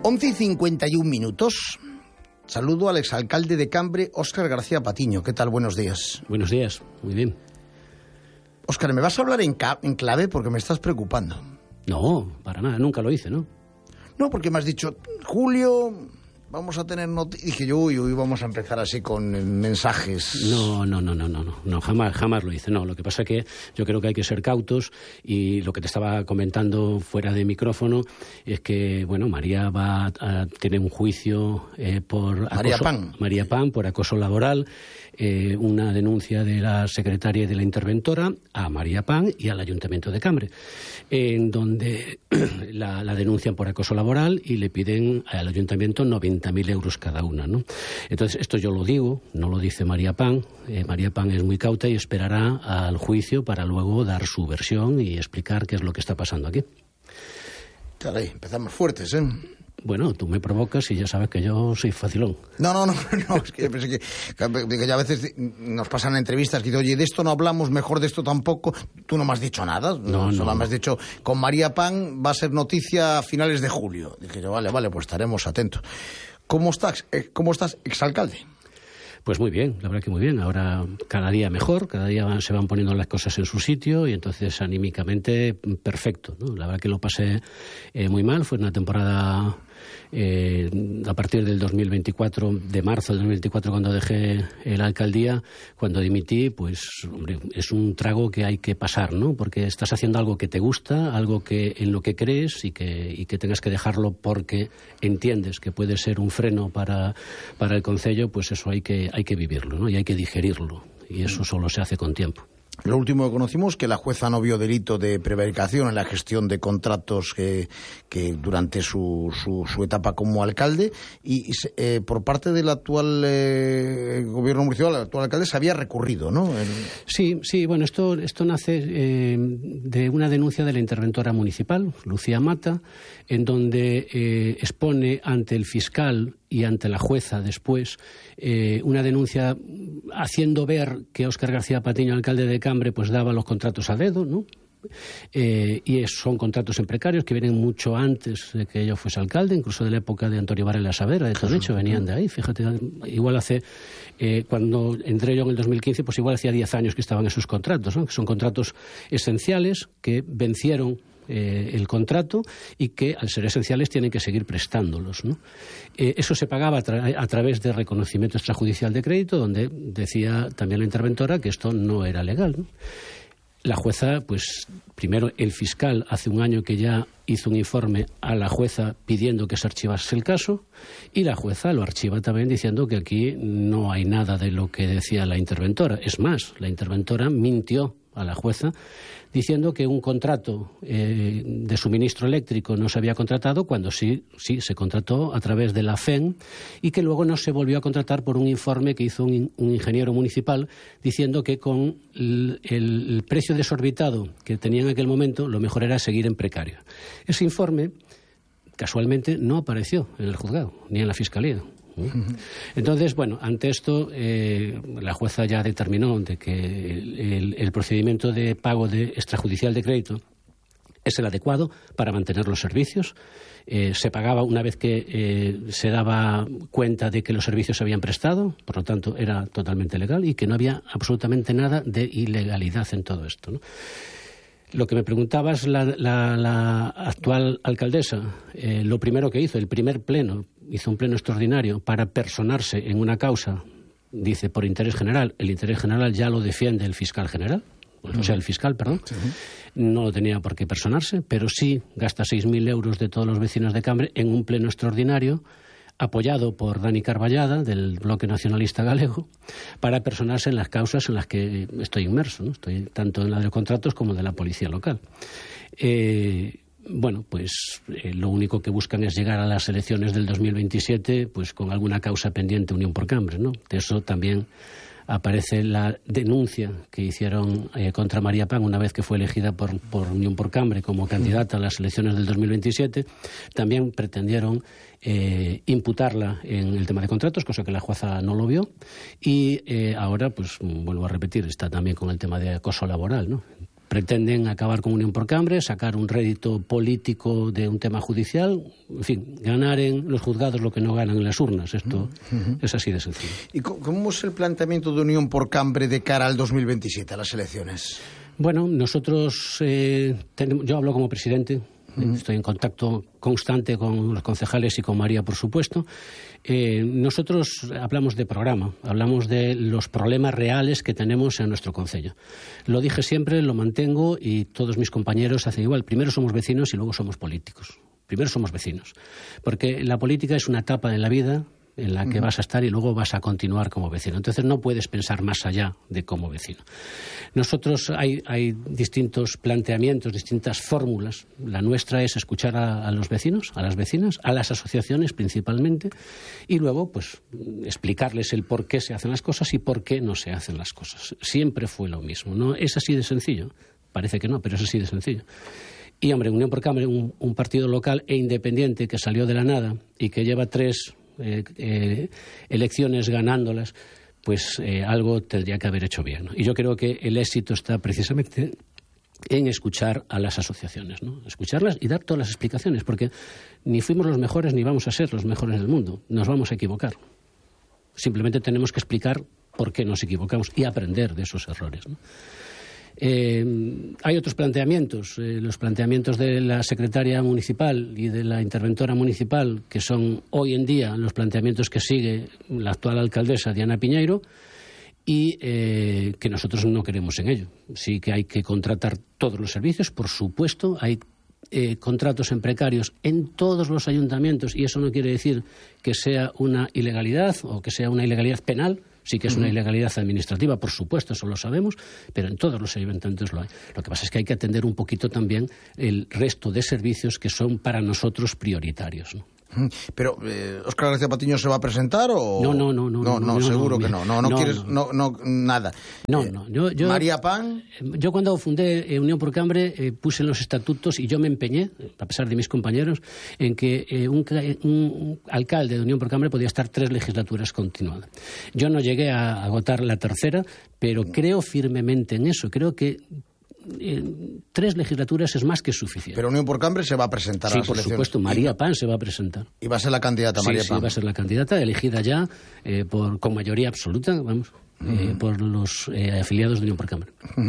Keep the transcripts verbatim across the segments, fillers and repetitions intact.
once y cincuenta y un minutos. Saludo al exalcalde de Cambre, Óscar García Patiño. ¿Qué tal? Buenos días. Buenos días, muy bien. Óscar, ¿me vas a hablar en, en clave? Porque me estás preocupando. No, para nada, nunca lo hice, ¿no? No, porque me has dicho, Julio, vamos a tener noticias. Dije yo, uy, uy, vamos a empezar así con mensajes. No, no, no, no, no, no, no, jamás, jamás lo hice. No, lo que pasa es que yo creo que hay que ser cautos y lo que te estaba comentando fuera de micrófono es que, bueno, María va a tener un juicio eh, por acoso, María Pan. María Pan por acoso laboral, eh, una denuncia de la secretaria y de la interventora a María Pan y al Ayuntamiento de Cambre, en donde la, la denuncian por acoso laboral y le piden al Ayuntamiento noventa mil euros cada una, ¿no? Entonces, esto yo lo digo, no lo dice María Pan. Eh, María Pan es muy cauta y esperará al juicio para luego dar su versión y explicar qué es lo que está pasando aquí. Caray, empezamos fuertes, ¿eh? Bueno, tú me provocas y ya sabes que yo soy facilón. No, no, no, no, es que yo pensé que, que ya a veces nos pasan entrevistas que dicen, oye, de esto no hablamos, mejor de esto tampoco. Tú no me has dicho nada, no, solo no. me has dicho, con María Pan va a ser noticia a finales de julio. Dije yo, vale, vale, pues estaremos atentos. ¿Cómo estás, ¿Cómo estás, exalcalde? Pues muy bien, la verdad que muy bien. Ahora cada día mejor, cada día van, se van poniendo las cosas en su sitio y entonces anímicamente perfecto, ¿no? La verdad que lo pasé eh, muy mal, fue una temporada eh, a partir del dos mil veinticuatro, de marzo del dos mil veinticuatro cuando dejé la alcaldía, cuando dimití, pues hombre, es un trago que hay que pasar, ¿no? Porque estás haciendo algo que te gusta, algo que en lo que crees y que, y que tengas que dejarlo porque entiendes que puede ser un freno para, para el concello, pues eso hay que hay que vivirlo, ¿no? Y hay que digerirlo, y eso solo se hace con tiempo. Lo último que conocimos, que la jueza no vio delito de prevaricación en la gestión de contratos que, que durante su, su, su etapa como alcalde, y eh, por parte del actual eh, gobierno municipal, el actual alcalde, se había recurrido, ¿no? El... Sí, sí, bueno, esto, esto nace eh, de una denuncia de la interventora municipal, Lucía Mata, en donde eh, expone ante el fiscal y ante la jueza después eh, una denuncia haciendo ver que Óscar García Patiño, alcalde de Cambre, pues daba los contratos a dedo, ¿no? Eh, y es, son contratos en precarios que vienen mucho antes de que yo fuese alcalde, incluso de la época de Antonio Varela Saavedra, de Tonecho, venían de ahí. Fíjate, igual hace, eh, cuando entré yo en el dos mil quince, pues igual hacía diez años que estaban esos contratos, ¿no? Que son contratos esenciales que vencieron Eh, el contrato y que al ser esenciales tienen que seguir prestándolos, ¿no? Eh, eso se pagaba a, tra a través de reconocimiento extrajudicial de crédito, donde decía también la interventora que esto no era legal, ¿no? La jueza, pues primero el fiscal hace un año que ya hizo un informe a la jueza pidiendo que se archivase el caso, y la jueza lo archiva también diciendo que aquí no hay nada de lo que decía la interventora. Es más, la interventora mintió a la jueza diciendo que un contrato eh, de suministro eléctrico no se había contratado cuando sí, sí se contrató a través de la F E N, y que luego no se volvió a contratar por un informe que hizo un, un ingeniero municipal diciendo que con el, el precio desorbitado que tenía en aquel momento lo mejor era seguir en precario. Ese informe casualmente no apareció en el juzgado ni en la fiscalía. Entonces, bueno, ante esto eh, la jueza ya determinó de que el, el, el procedimiento de pago de extrajudicial de crédito es el adecuado para mantener los servicios. Eh, se pagaba una vez que eh, se daba cuenta de que los servicios se habían prestado, por lo tanto era totalmente legal y que no había absolutamente nada de ilegalidad en todo esto, ¿no? Lo que me preguntabas, la, la, la actual alcaldesa, eh, lo primero que hizo, el primer pleno, hizo un pleno extraordinario para personarse en una causa, dice, por interés general. El interés general ya lo defiende el fiscal general, o sea, el fiscal, perdón. Sí. No lo tenía por qué personarse, pero sí gasta seis mil euros de todos los vecinos de Cambre en un pleno extraordinario, apoyado por Dani Carballada, del Bloque Nacionalista Galego, para personarse en las causas en las que estoy inmerso, ¿no? Estoy tanto en la de los contratos como de la policía local. Eh, bueno, pues eh, lo único que buscan es llegar a las elecciones del dos mil veintisiete pues con alguna causa pendiente Unión por Cambre, ¿no? De eso también aparece la denuncia que hicieron eh, contra María Pan una vez que fue elegida por, por Unión por Cambre como candidata a las elecciones del dos mil veintisiete. También pretendieron eh, imputarla en el tema de contratos, cosa que la jueza no lo vio, y eh, ahora, pues vuelvo a repetir, está también con el tema de acoso laboral, ¿no? pretenden acabar con Unión por Cambre, sacar un rédito político de un tema judicial, en fin, ganar en los juzgados lo que no ganan en las urnas. Esto uh-huh. es así de sencillo. ¿Y cómo es el planteamiento de Unión por Cambre de cara al dos mil veintisiete, a las elecciones? Bueno, nosotros, eh, tenemos, yo hablo como presidente. Estoy en contacto constante con los concejales y con María, por supuesto. Eh, nosotros hablamos de programa, hablamos de los problemas reales que tenemos en nuestro concello. Lo dije siempre, lo mantengo y todos mis compañeros hacen igual. Primero somos vecinos y luego somos políticos. Primero somos vecinos. Porque la política es una etapa en la vida en la que vas a estar y luego vas a continuar como vecino. Entonces no puedes pensar más allá de como vecino. Nosotros hay, hay distintos planteamientos, distintas fórmulas. La nuestra es escuchar a, a los vecinos, a las vecinas, a las asociaciones principalmente, y luego pues explicarles el por qué se hacen las cosas y por qué no se hacen las cosas. Siempre fue lo mismo, ¿no? Es así de sencillo. Parece que no, pero es así de sencillo. Y, hombre, Unión por Cambre, un, un partido local e independiente que salió de la nada y que lleva tres Eh, eh, elecciones ganándolas, pues eh, algo tendría que haber hecho bien, ¿no? Y yo creo que el éxito está precisamente en escuchar a las asociaciones, ¿no? Escucharlas y dar todas las explicaciones, porque ni fuimos los mejores ni vamos a ser los mejores del mundo. Nos vamos a equivocar. Simplemente tenemos que explicar por qué nos equivocamos y aprender de esos errores, ¿no? Eh, hay otros planteamientos, eh, los planteamientos de la secretaria municipal y de la interventora municipal, que son hoy en día los planteamientos que sigue la actual alcaldesa Diana Piñeiro, y eh, que nosotros no queremos en ello. Sí que hay que contratar todos los servicios, por supuesto, hay eh, contratos en precarios en todos los ayuntamientos, y eso no quiere decir que sea una ilegalidad o que sea una ilegalidad penal. Sí que es una ilegalidad administrativa, por supuesto, eso lo sabemos, pero en todos los ayuntamientos lo hay. Lo que pasa es que hay que atender un poquito también el resto de servicios que son para nosotros prioritarios, ¿no? Pero, eh, ¿Óscar García Patiño se va a presentar o...? No, no, no. No, no, no, no seguro no, que no. No, no, no quieres... No, no, nada. No, eh, no. Yo, yo, María Pan... Yo cuando fundé eh, Unión por Cambre eh, puse en los estatutos, y yo me empeñé, a pesar de mis compañeros, en que eh, un, un alcalde de Unión por Cambre podía estar tres legislaturas continuadas. Yo no llegué a agotar la tercera, pero creo firmemente en eso. Creo que Eh, tres legislaturas es más que suficiente. Pero Unión por Cambre se va a presentar sí, a las por elecciones. Supuesto, María Pan se va a presentar. Y va a ser la candidata sí, María sí, Pan. Sí, va a ser la candidata, elegida ya eh, por, con mayoría absoluta, vamos, uh-huh. eh, por los eh, afiliados de Unión por Cambre. Uh-huh.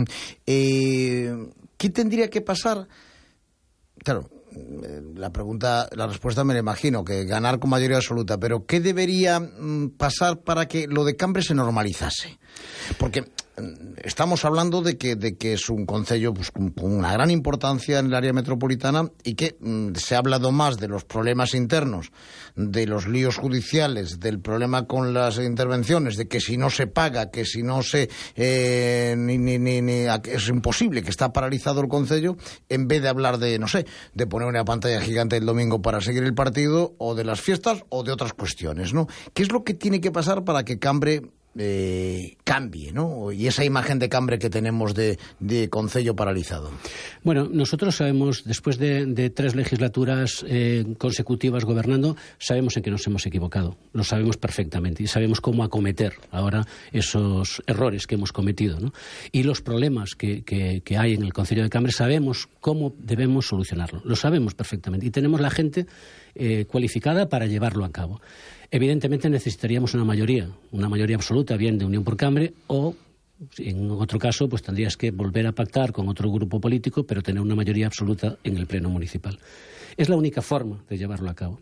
Eh, ¿Qué tendría que pasar? Claro, la pregunta, la respuesta me la imagino, que ganar con mayoría absoluta, pero ¿qué debería mm, pasar para que lo de Cambre se normalizase? Porque estamos hablando de que, de que es un concello pues, con, con una gran importancia en el área metropolitana y que mm, se ha hablado más de los problemas internos, de los líos judiciales, del problema con las intervenciones, de que si no se paga, que si no se... Eh, ni, ni, ni, ni, es imposible, que está paralizado el concello, en vez de hablar de, no sé, de poner una pantalla gigante el domingo para seguir el partido, o de las fiestas, o de otras cuestiones, ¿no? ¿Qué es lo que tiene que pasar para que Cambre... Eh, cambie, ¿no? Y esa imagen de Cambre que tenemos de, de concello paralizado. Bueno, nosotros sabemos, después de, de tres legislaturas eh, consecutivas gobernando, sabemos en que nos hemos equivocado, lo sabemos perfectamente y sabemos cómo acometer ahora esos errores que hemos cometido, ¿no? Y los problemas que, que, que hay en el concello de Cambre, sabemos cómo debemos solucionarlo, lo sabemos perfectamente y tenemos la gente eh, cualificada para llevarlo a cabo. Evidentemente necesitaríamos una mayoría, una mayoría absoluta, bien de Unión por Cambre, o en otro caso pues tendrías que volver a pactar con otro grupo político, pero tener una mayoría absoluta en el pleno municipal. Es la única forma de llevarlo a cabo.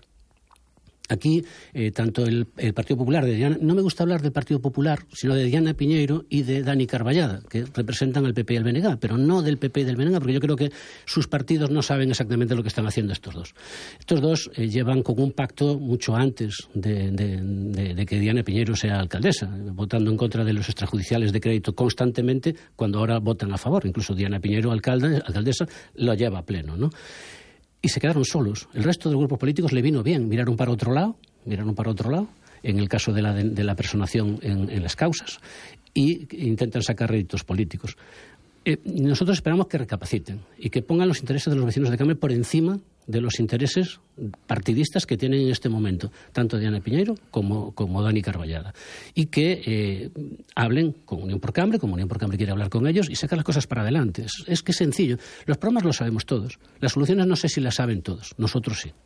Aquí, eh, tanto el, el Partido Popular de Diana, no me gusta hablar del Partido Popular, sino de Diana Piñeiro y de Dani Carballada, que representan al P P y al B N G, pero no del P P y del B N G, porque yo creo que sus partidos no saben exactamente lo que están haciendo estos dos. Estos dos eh, llevan con un pacto mucho antes de, de, de, de que Diana Piñeiro sea alcaldesa, votando en contra de los extrajudiciales de crédito constantemente, cuando ahora votan a favor. Incluso Diana Piñeiro, alcalde, alcaldesa, lo lleva a pleno, ¿no? Y se quedaron solos. El resto de los grupos políticos le vino bien. Miraron para otro lado, miraron para otro lado, en el caso de la, de, de la personación en, en las causas, y intentan sacar réditos políticos. Eh, nosotros esperamos que recapaciten y que pongan los intereses de los vecinos de Cambre por encima de los intereses partidistas que tienen en este momento, tanto Diana Piñeiro como, como Dani Carballada. Y que eh, hablen con Unión por Cambre, como Unión por Cambre quiere hablar con ellos, y sacar las cosas para adelante. Es, es que es sencillo. Los problemas los sabemos todos. Las soluciones no sé si las saben todos. Nosotros sí.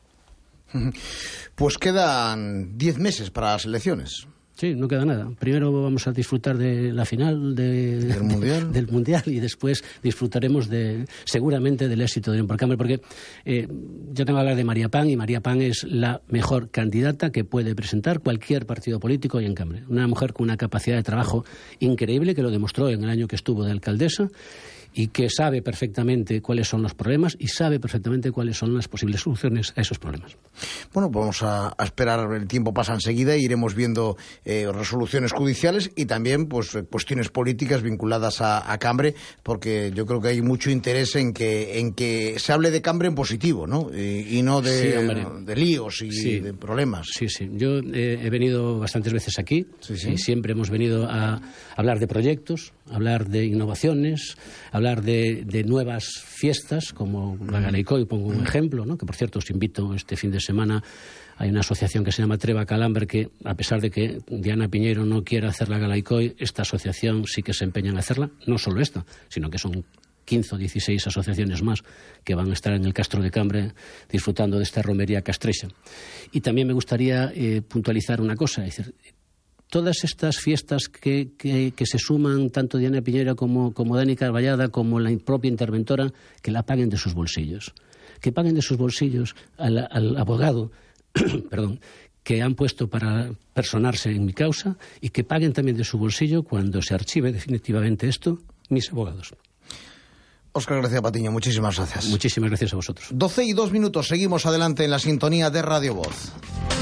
Pues quedan diez meses para las elecciones. Sí, no queda nada. Primero vamos a disfrutar de la final de, ¿Del mundial? De, del mundial y después disfrutaremos de, seguramente del éxito de Unión por Cambre, porque eh, yo tengo que hablar de María Pan, y María Pan es la mejor candidata que puede presentar cualquier partido político hoy en Cambre. Una mujer con una capacidad de trabajo increíble, que lo demostró en el año que estuvo de alcaldesa, y que sabe perfectamente cuáles son los problemas y sabe perfectamente cuáles son las posibles soluciones a esos problemas. Bueno, vamos a, a esperar, el tiempo pasa enseguida e iremos viendo eh, resoluciones judiciales y también pues cuestiones políticas vinculadas a, a Cambre, porque yo creo que hay mucho interés en que en que se hable de Cambre en positivo, ¿no? Y, y no de, sí, de líos y sí. de problemas. Sí, sí. Yo eh, he venido bastantes veces aquí, sí, sí. y siempre hemos venido a hablar de proyectos, hablar de innovaciones, hablar de, de nuevas fiestas, como la Galaicoi, pongo un ejemplo, ¿no? Que por cierto os invito este fin de semana. Hay una asociación que se llama Treva Calambre, que a pesar de que Diana Piñeiro no quiera hacer la Galaicoi, esta asociación sí que se empeña en hacerla, no solo esta, sino que son quince o dieciséis asociaciones más que van a estar en el Castro de Cambre disfrutando de esta romería castrexa. Y también me gustaría eh, puntualizar una cosa, es decir, todas estas fiestas que, que, que se suman, tanto Diana Piñeiro como, como Dani Carballada, como la propia interventora, que la paguen de sus bolsillos. Que paguen de sus bolsillos al, al abogado perdón, que han puesto para personarse en mi causa, y que paguen también de su bolsillo, cuando se archive definitivamente esto, mis abogados. Óscar García Patiño, muchísimas gracias. Muchísimas gracias a vosotros. doce y dos minutos, seguimos adelante en la sintonía de Radio Voz.